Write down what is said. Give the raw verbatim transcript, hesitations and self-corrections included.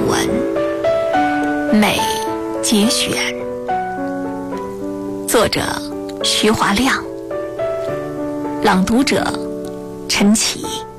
文，美节选。作者徐华亮，朗读者陈琦。